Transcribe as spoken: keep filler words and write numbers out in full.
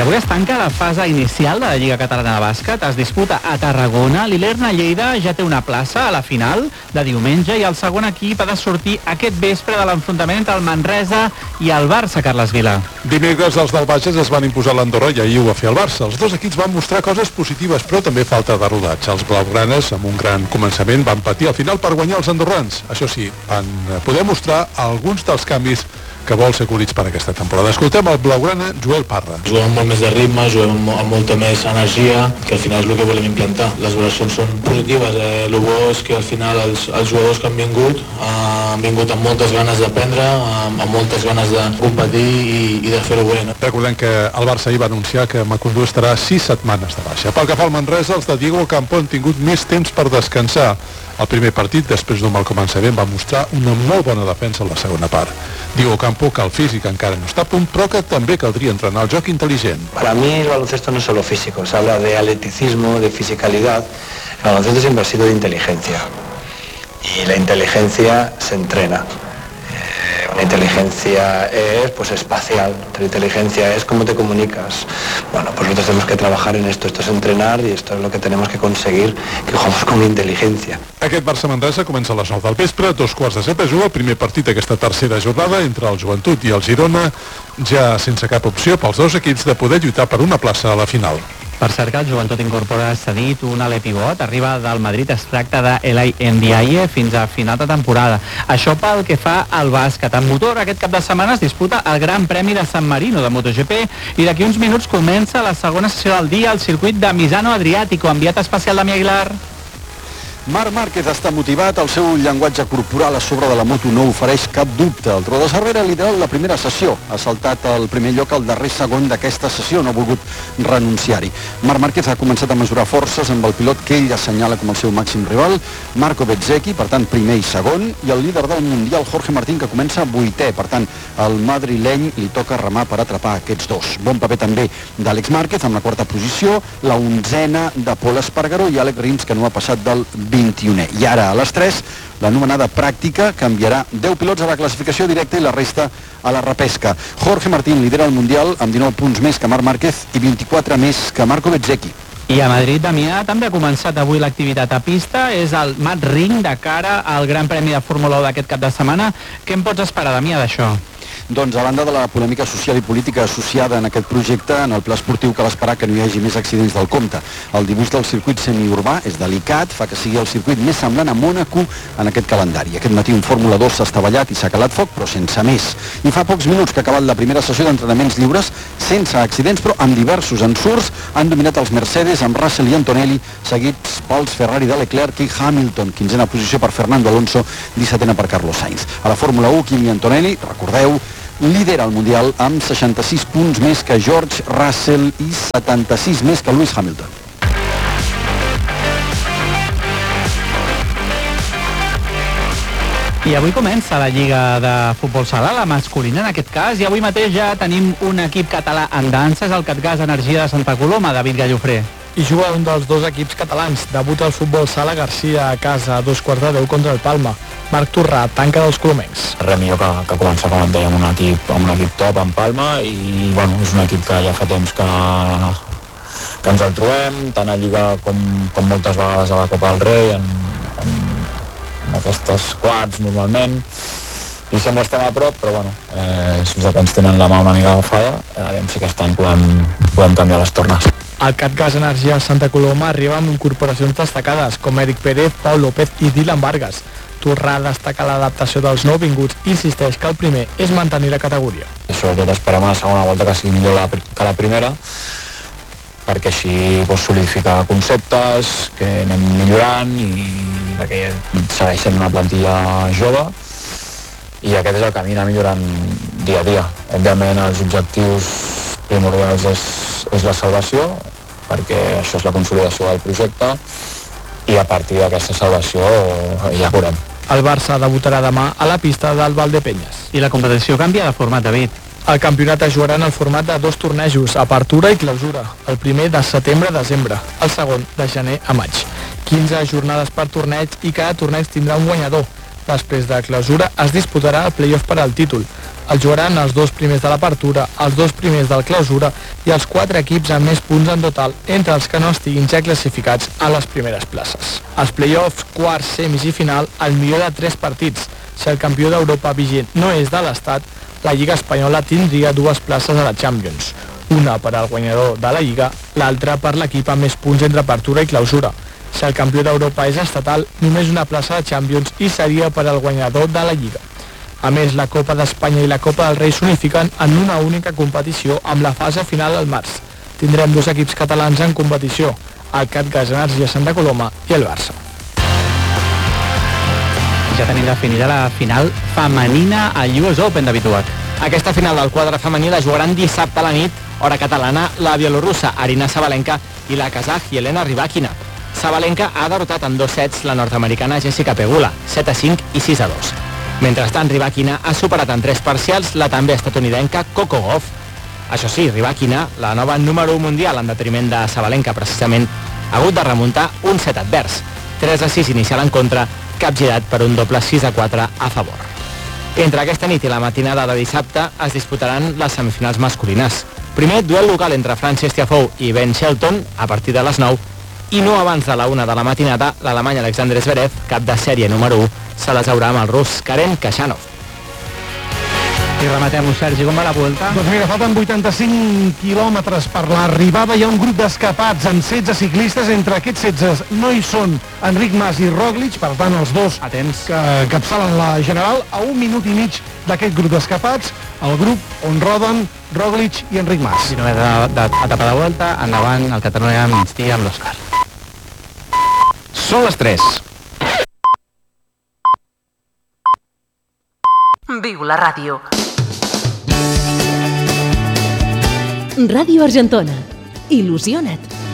avui es tanca la fase inicial de la Lliga Catalana de Bàsquet. Es disputa a Tarragona. L'Ilerna Lleida ja té una plaça a la final de diumenge i el segon equip ha de sortir aquest vespre de l'enfrontament entre el Manresa i el Barça, Carles Vila. Dimecres els del Bages es van imposar a l'Andorra i ahir ho va fer el Barça. Els dos equips van mostrar coses positives, però també falta de rodatge. Els blaugranes, amb un gran començament, van patir al final per guanyar els andorrans. Això sí, van poder mostrar alguns dels canvis que vol ser Cúrits per aquesta temporada. Escoltem el blaugrana Joel Parra. Juguem amb molt més de ritme, juguem amb molta més energia, que al final és el que volem implantar. Les valoracions són positives. Eh, el bo és que al final els, els jugadors que han vingut eh, han vingut amb moltes ganes d'aprendre, amb, amb moltes ganes de competir i, i de fer-ho bé. No? Recordem que el Barça ahir va anunciar que Macundú estarà sis setmanes de baixa. Pel que fa al Manresa, els de Diego Campo han tingut més temps per descansar. El primer partit, després d'un mal començament, va mostrar una molt bona defensa en la segona part. Diego Campo, que el físic encara no està a punt, però que també caldria entrenar el joc intel·ligent. Para mí el baloncesto no es solo físico, se habla de atleticismo, de fisicalidad. El baloncesto siempre ha sido de inteligencia y la inteligencia se entrena. La inteligencia es pues espacial, la inteligencia es cómo te comunicas. Bueno, pues nosotros tenemos que trabajar en esto, esto es entrenar y esto es lo que tenemos que conseguir, que jugamos con inteligencia. Aquest Barça-Manresa comença a les nou del vespre, dos quarts de set es juga el primer partit d'aquesta tercera jornada entre el Joventut i el Girona, ja sense cap opció pels dos equips de poder lluitar per una plaça a la final. Per cert, que el Joventut incorpora cedit un alè pivot, arriba del Madrid, es tracta de Elai Ndiaye fins a final de temporada. Això pel que fa al bàsquet. En motor, aquest cap de setmana es disputa el Gran Premi de San Marino de MotoGP i d'aquí uns minuts comença la segona sessió del dia al circuit de Misano Adriàtico. Enviat especial de Aguilar. Marc Márquez està motivat, el seu llenguatge corporal a sobre de la moto no ofereix cap dubte. El Tro de Cervera ha liderat la primera sessió, ha saltat al primer lloc al darrer segon d'aquesta sessió, no ha volgut renunciar-hi. Marc Márquez ha començat a mesurar forces amb el pilot que ell assenyala com el seu màxim rival, Marco Bezzecchi, per tant primer i segon, i el líder del Mundial, Jorge Martín, que comença vuitè, per tant al madrileny li toca remar per atrapar aquests dos. Bon paper també d'Àlex Márquez amb la quarta posició, la onzena de Pol Espargaró i Àlex Rins, que no ha passat del vint-i-unè. I ara a les tres, l'anomenada pràctica canviarà deu pilots a la classificació directa i la resta a la repesca. Jorge Martín lidera el Mundial amb dinou punts més que Marc Márquez i vint-i-quatre més que Marco Bezzecchi. I a Madrid, Damià, també ha començat avui l'activitat a pista. És el Mat Ring de cara al Gran Premi de Fórmula u d'aquest cap de setmana. Què en pots esperar, Damià, d'això? Doncs a banda de la polèmica social i política associada en aquest projecte, en el pla esportiu cal esperar que no hi hagi més accidents del compte. El dibuix del circuit semiurbà és delicat, fa que sigui el circuit més semblant a Mònaco en aquest calendari. Aquest matí un Fórmula dos s'ha estavellat i s'ha calat foc, però sense més. I fa pocs minuts que ha acabat la primera sessió d'entrenaments lliures, sense accidents, però amb diversos ensurts. Han dominat els Mercedes amb Russell i Antonelli, seguits pels Ferrari de Leclerc i Hamilton. Quinzena posició per Fernando Alonso, dissetena per Carlos Sainz. A la Fórmula u, Kimi Antonelli, recordeu, lidera el Mundial amb seixanta-sis punts més que George Russell i setanta-sis més que Lewis Hamilton. I avui comença la Lliga de Futbol Sala, la masculina en aquest cas, i avui mateix ja tenim un equip català en dansa, és el Catgas Energia de Santa Coloma, David Gallofré. I juga un dels dos equips catalans. Debuta el futbol sala Garcia a casa a dos quarts de deu contra el Palma. Marc Torrà, tanca dels colomencs. Res millor que, que començar, com et deia, amb un equip, amb un equip top en Palma i bueno, és un equip que ja fa temps que, que ens el trobem, tant a Lliga com, com moltes vegades a la Copa del Rei, en, en, en aquestes quarts normalment. I sempre estem a prop, però bueno, eh, és que ens tenen la mà una mica agafada, a veure si aquest any podem, podem canviar les tornes. El Catgas Energia Santa Coloma arriba amb incorporacions destacades, com Eric Pérez, Pau López i Dylan Vargas. Torrà destaca l'adaptació dels nouvinguts i insisteix que el primer és mantenir la categoria. I sobretot esperem a la segona volta que sigui millor la, que la primera, perquè així pues, solidificar conceptes, que anem millorant i perquè segueix sent una plantilla jove i aquest és el camí, anar millorant dia a dia. Òbviament els objectius primordials és, és la salvació, perquè això és la consolidació del projecte i a partir d'aquesta salvació ja veurem. El Barça debutarà demà a la pista del Valdepenyes. I la competició canvia de format, David. El campionat es jugarà en el format de dos tornejos, apertura i clausura. El primer de setembre a desembre, el segon de gener a maig. quinze jornades per torneig i cada torneig tindrà un guanyador. Després de clausura es disputarà el play-off per al títol. El jugaran els dos primers de l'Apertura, els dos primers del Clausura i els quatre equips amb més punts en total entre els que no estiguin ja classificats a les primeres places. Els play-offs, quarts, semis i final, el millor de tres partits. Si el campió d'Europa vigent no és de l'Estat, la Lliga Espanyola tindria dues places a la Champions. Una per al guanyador de la Lliga, l'altra per l'equip amb més punts entre Apertura i Clausura. Si el campió d'Europa és estatal, només una plaça de Champions i seria per al guanyador de la Lliga. A més, la Copa d'Espanya i la Copa del Rei s'unifiquen en una única competició amb la fase final al març. Tindrem dos equips catalans en competició, el CatGas Energia Santa Coloma i el Barça. Ja tenim definida la final femenina al U S Open de Bituac. Aquesta final del quadre femení la jugaran dissabte a la nit, hora catalana, la bielorrussa Arina Sabalenka i la kazaj Yelena Rybakina. Sabalenka ha derrotat en dos sets la nord-americana Jessica Pegula, set a cinc i sis a dos. Mentrestant, Rybakina ha superat en tres parcials la també estatunidenca Coco Gauff. Això sí, Rybakina, la nova número u mundial en detriment de Sabalenka precisament, ha hagut de remuntar un set advers. tres a sis inicial en contra, capgirat per un doble sis a quatre a favor. Entre aquesta nit i la matinada de dissabte es disputaran les semifinals masculines. Primer, duel local entre Frances Tiafoe i Ben Shelton a partir de les nou, i no abans de la una de la matinada, l'alemany Alexander Zverev, cap de sèrie número u, se les haurà amb el rus Karen Khachanov. I rematem-ho, Sergi, com va la Vuelta? Doncs mira, falten vuitanta-cinc quilòmetres per l'arribada. Hi ha un grup d'escapats amb setze ciclistes. Entre aquests setze no hi són Enric Mas i Roglic, per tant els dos Atents. que capçalen la general. A un minut i mig d'aquest grup d'escapats, el grup on roden Roglic i Enric Mas. I només d'etapa de Vuelta, endavant el Catalunya migdia amb l'Òscar. Són les tres. Viu la ràdio. Ràdio Argentona. Il·lusiona't.